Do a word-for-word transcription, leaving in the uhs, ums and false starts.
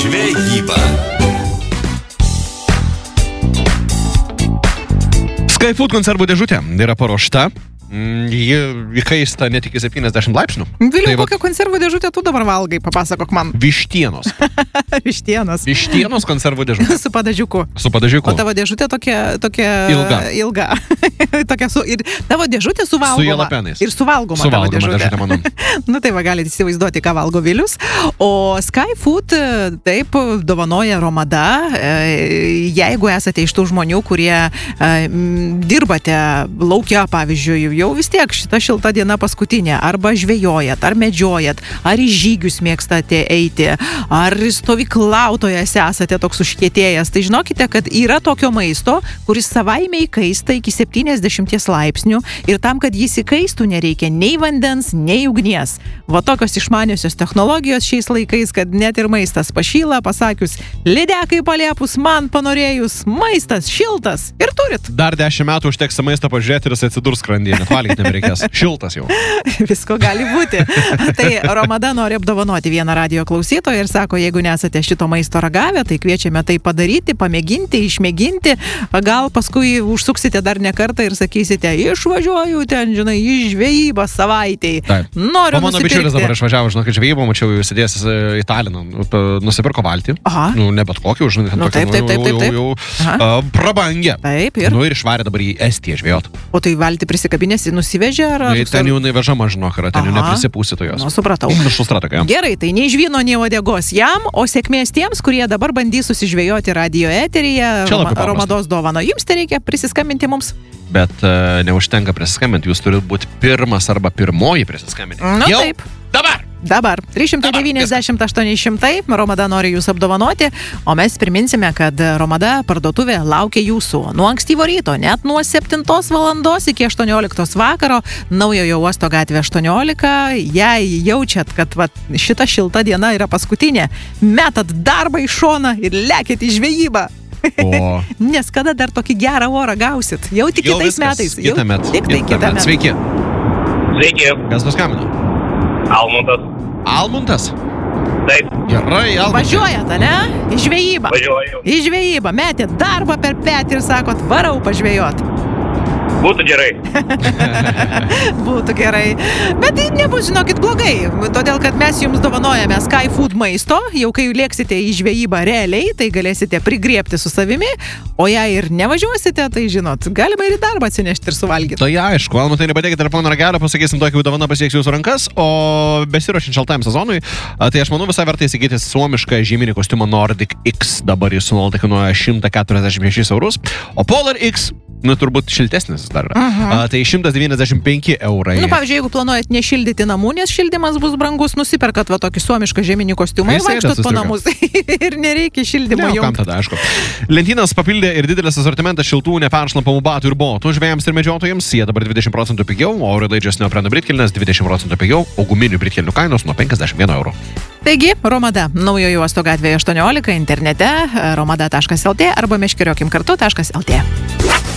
žvejyba. Skyfood konservų dėžutė yra paruošta. Ji įkaista net iki septyniasdešimt laipsnių. Viliau, tai kokią konservų dėžutę tu dabar valgai, papasakok man. Vištienos. Vištienos. Vištienos konservų dėžutė. Su padažiuku. Su padažiuku. O tavo dėžutė tokia, tokia ilga. ilga. tokia su, ir tavo dėžutė suvalgoma. Su jalapenais. Ir suvalgoma, suvalgoma tavo dėžutė. dėžutė, manau. Nu tai va, galite įsivaizduoti, ką valgo Vilius. O Skyfood taip dovanoja Romada. Jeigu esate iš tų žmonių, kurie dirbate laukia, pavyzdžiui, jau vis tiek šita šilta diena paskutinė, arba žvejojat, ar medžiojat, ar į žygius mėgstate eiti, ar stovyklautojas esate toks užkietėjęs, tai žinokite, kad yra tokio maisto, kuris savaime įkaista iki septyniasdešimt laipsnių ir tam, kad jis įkaistų, nereikia nei vandens, nei ugnies. Va tokios išmaniosios technologijos šiais laikais, kad net ir maistas pašyla, pasakius, lydekai paliepus, man panorėjus, maistas šiltas ir turit. Dar dešimt metų užteks maistą pažiūrėti ir jis atsidurs skrandyje. Valgyti nebereikės. Šiltas jau. Visko gali būti. Tai Romada nori apdovanoti vieną radijo klausytoją ir sako, jeigu nesate šito maisto ragavę, tai kviečiame tai padaryti, pamėginti, išmėginti. Gal paskui užsuksite dar ne kartą ir sakysite, išvažiuoju ten, žinai, į žvejybą savaitėj. Taip. Noriu o mano nusipirkti. Bičiulis dabar išvažiavo, žinau, kad žvejybą, mačiau, jis sėdės į Taliną, nusipirko valtį. Aha. Nu, ne bet kokį, už nu, taip, taip, taip, taip, taip. Jau, jau, jau prabangę. Taip, ir? Nu, ir išvarė dabar į Estiją žvejot. O tai valtį prisikabinės, nusivežė ar... Nu, ten jau nevežama, žinok, yra, ten jau neprisipūsito jos. Nu, supratau. Šustratokia. Gerai, tai nei žvyno, nei uodegos jam, o sėkmės tiems, kurie dabar bandys susižvejoti radio eteryje Roma, Romados dovano. Jums tai reikia prisiskambinti mums. Bet uh, neužtenka prisiskambinti, jūs turite būti pirmas arba pirmoji prisiskambinti. Nu, jau taip. Dabar. Dabar. trys devyniasdešimt aštuoni šimtai. Romada nori jūs apdovanoti, o mes priminsime, kad Romada parduotuvė laukia jūsų. Nuo ankstyvo ryto, net nuo septintos valandos iki aštuonioliktos vakaro, Naujojo uosto gatvė aštuoniolika. Jei jaučiat, kad va, šita šilta diena yra paskutinė, metat darbą į šoną ir lekit į žvejybą. O. Nes kada dar tokį gerą orą gausit? Jau tik jau kitais viskas. metais. Jau kitą metą. Tik tai kitą metą. Sveiki. Sveiki. Kas paskambino? Almuntas. Almuntas? Taip. Gerai, Almuntas. Važiuojat, ne? Į žvejybą. Važiuoju. Į žvejybą. Metėt darbą per petį ir sakot, varau pažvejot. Būtų gerai. Būtų gerai. Bet tai nebus, žinokit, blogai. Todėl, kad mes jums dovanojame Skyfood maisto. Jau kai lėksite į žvejybą realiai, tai galėsite prigriebti su savimi. O jei ir nevažiuosite, tai žinot, galima ir į darbą atsinešti ir suvalgyti. Tai aišku, Almuntai, nepadėkite telefono ragelio, pasakysim tokį dovaną pasieks jūsų rankas, o besiruošiant šaltajam sezonui, tai aš manau visai verta įsigyti suomišką žieminį kostiumą Nordic X. Dabar jis nuolat kainuoja šimtas keturiasdešimt šešis eurus, o Polar X, nu turbūt šiltesnis dar. Uh-huh. Tai šimtas devyniasdešimt penki eurai. Nu, pavyzdžiui, jeigu planuojat nešildyti namų, nes šildymas bus brangus, nusiperkat va tokį suomišką žieminį kostiumą ir vaikštot po namus. Ir nereikia šildymo ne, jungti. Kam tada, aišku. Lentynas papildė ir didelis asortimentas šiltų neperšlampamų batų ir botų žvejams ir medžiotojams. Jie dabar dvidešimt procentų pigiau, o orlaidžios neopreno britkelnės dvidešimt procentų pigiau, o guminių britkelnių kainos nuo penkiasdešimt vieno euro. Taigi, Romada, Naujojo uosto gatvėje aštuoniolika, internete romada taškas lt arba meškeriokim kartu taškas lt.